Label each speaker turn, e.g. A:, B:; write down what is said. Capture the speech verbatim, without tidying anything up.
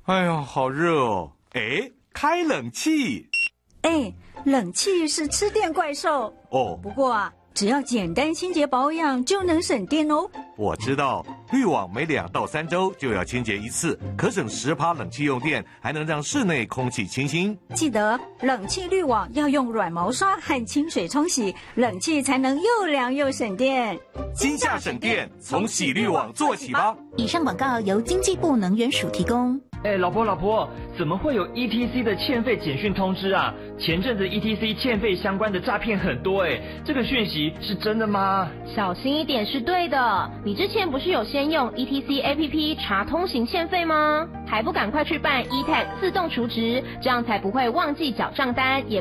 A: 哎呀，好热哦！哎，开冷气。
B: 哎，冷气是吃电怪兽
A: 哦。
B: 不过啊，只要简单清洁保养就能省电哦。
A: 我知道，滤网每两到三周就要清洁一次，可省十趴冷气用电，还能让室内空气清新。
B: 记得冷气滤网要用软毛刷和清水冲洗，冷气才能又凉又省电。
A: 今夏省电，从洗滤网做起吧。
C: 以上广告由经济部能源署提供。
D: 哎，老婆老婆，怎么会有 E T C 的欠费简讯通知啊？前阵子 E T C 欠费相关的诈骗很多哎，这个讯息是真的吗？
E: 小心一点是对的。你之前不是有先用 E T C A P P 查通行欠费吗？还不赶快去办 E T A G 自动储值，这样才不会忘记缴账单，也